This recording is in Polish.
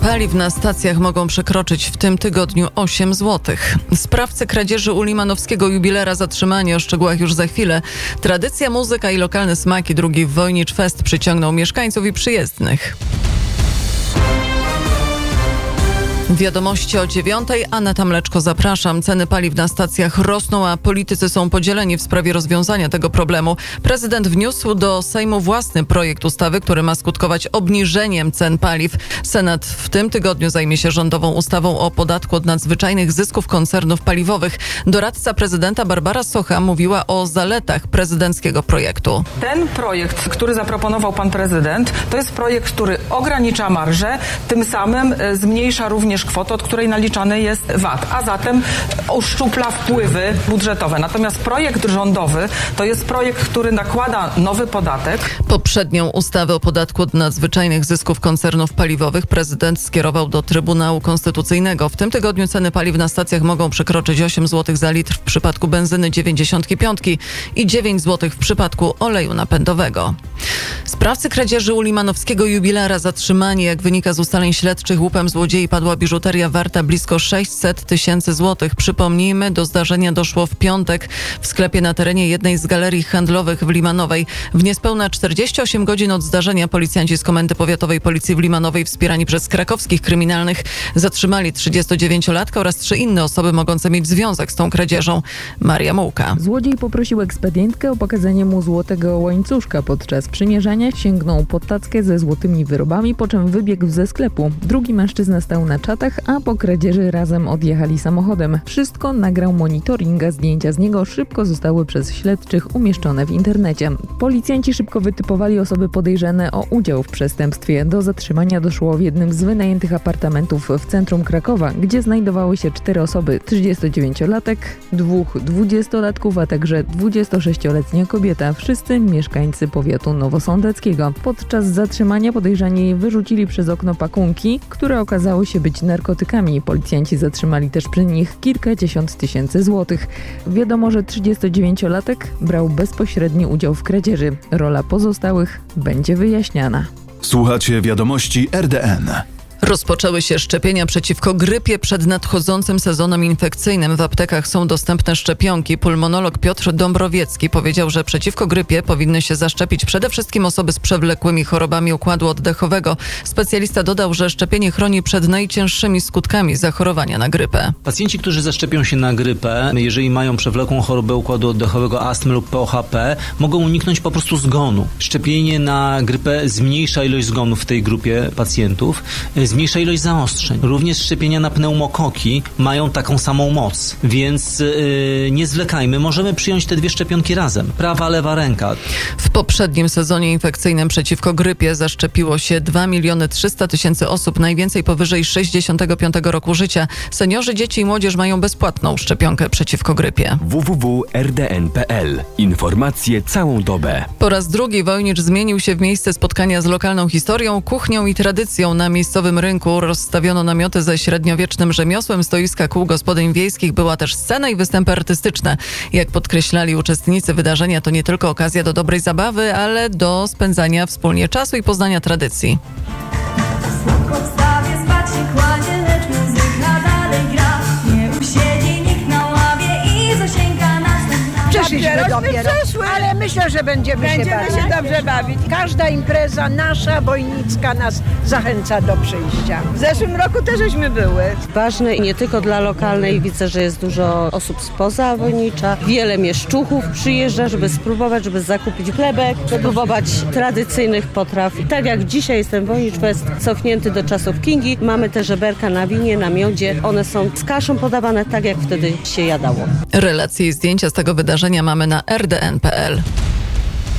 paliw na stacjach mogą przekroczyć w tym tygodniu 8 zł. Sprawcy kradzieży u Limanowskiego jubilera zatrzymani, o szczegółach już za chwilę. Tradycja, muzyka i lokalne smaki drugi Wojnicz Fest przyciągnął mieszkańców i przyjezdnych. Wiadomości o 9:00. Aneta Mleczko, zapraszam. Ceny paliw na stacjach rosną, a politycy są podzieleni w sprawie rozwiązania tego problemu. Prezydent wniósł do Sejmu własny projekt ustawy, który ma skutkować obniżeniem cen paliw. Senat w tym tygodniu zajmie się rządową ustawą o podatku od nadzwyczajnych zysków koncernów paliwowych. Doradca prezydenta Barbara Socha mówiła o zaletach prezydenckiego projektu. Ten projekt, który zaproponował pan prezydent, to jest projekt, który ogranicza marżę, tym samym zmniejsza również kwotę, od której naliczany jest VAT, a zatem uszczupla wpływy budżetowe. Natomiast projekt rządowy to jest projekt, który nakłada nowy podatek. Poprzednią ustawę o podatku od nadzwyczajnych zysków koncernów paliwowych prezydent skierował do Trybunału Konstytucyjnego. W tym tygodniu ceny paliw na stacjach mogą przekroczyć 8 zł za litr w przypadku benzyny 95 i 9 zł w przypadku oleju napędowego. Sprawcy kradzieży u Limanowskiego jubilera zatrzymani. Jak wynika z ustaleń śledczych, łupem złodziei padła biżuteria warta blisko 600 000 złotych. Przypomnijmy, do zdarzenia doszło w piątek w sklepie na terenie jednej z galerii handlowych w Limanowej. W niespełna 48 godzin od zdarzenia policjanci z Komendy Powiatowej Policji w Limanowej, wspierani przez krakowskich kryminalnych, zatrzymali 39-latka oraz 3 inne osoby mogące mieć związek z tą kradzieżą. Maria Mułka. Złodziej poprosił ekspedientkę o pokazanie mu złotego łańcuszka. Podczas przymierzania sięgnął pod tackę ze złotymi wyrobami, po czym wybiegł ze sklepu. Drugi mężczyzna stał na czatach, a po kradzieży razem odjechali samochodem. Wszystko nagrał monitoring, a zdjęcia z niego szybko zostały przez śledczych umieszczone w internecie. Policjanci szybko wytypowali osoby podejrzane o udział w przestępstwie. Do zatrzymania doszło w jednym z wynajętych apartamentów w centrum Krakowa, gdzie znajdowały się 4 osoby: 39-latek, 2 20-latków, a także 26-letnia kobieta. Wszyscy mieszkańcy powiatu nowosądeckiego. Podczas zatrzymania podejrzani wyrzucili przez okno pakunki, które okazały się być narkotykami. Policjanci zatrzymali też przy nich kilkadziesiąt tysięcy złotych. Wiadomo, że 39-latek brał bezpośredni udział w kradzieży. Rola pozostałych będzie wyjaśniana. Słuchacie wiadomości RDN. Rozpoczęły się szczepienia przeciwko grypie przed nadchodzącym sezonem infekcyjnym. W aptekach są dostępne szczepionki. Pulmonolog Piotr Dąbrowiecki powiedział, że przeciwko grypie powinny się zaszczepić przede wszystkim osoby z przewlekłymi chorobami układu oddechowego. Specjalista dodał, że szczepienie chroni przed najcięższymi skutkami zachorowania na grypę. Pacjenci, którzy zaszczepią się na grypę, jeżeli mają przewlekłą chorobę układu oddechowego, astmę lub POHP, mogą uniknąć po prostu zgonu. Szczepienie na grypę zmniejsza ilość zgonów w tej grupie pacjentów, zmniejsza ilość zaostrzeń. Również szczepienia na pneumokoki mają taką samą moc, więc nie zwlekajmy. Możemy przyjąć te 2 szczepionki razem. Prawa, lewa ręka. W poprzednim sezonie infekcyjnym przeciwko grypie zaszczepiło się 2 300 000 osób, najwięcej powyżej 65 roku życia. Seniorzy, dzieci i młodzież mają bezpłatną szczepionkę przeciwko grypie. www.rdn.pl. Informacje całą dobę. Po raz drugi Wojnicz zmienił się w miejsce spotkania z lokalną historią, kuchnią i tradycją. Na miejscowym rynku rozstawiono namioty ze średniowiecznym rzemiosłem, stoiska kół gospodyń wiejskich, była też scena i występy artystyczne. Jak podkreślali uczestnicy wydarzenia, to nie tylko okazja do dobrej zabawy, ale do spędzania wspólnie czasu i poznania tradycji. Przyszliśmy dopiero, ale myślę, że będziemy się dobrze bawić. Każda impreza nasza, wojnicka, nas zachęca do przyjścia. W zeszłym roku też żeśmy były. Ważne i nie tylko dla lokalnej. Widzę, że jest dużo osób spoza Wojnicza. Wiele mieszczuchów przyjeżdża, żeby spróbować, żeby zakupić chlebek, spróbować tradycyjnych potraw. Tak jak dzisiaj jest ten Wojnicz Fest cofnięty do czasów Kingi, mamy te żeberka na winie, na miodzie. One są z kaszą podawane tak, jak wtedy się jadało. Relacje i zdjęcia z tego wydarzenia mamy na rdn.pl.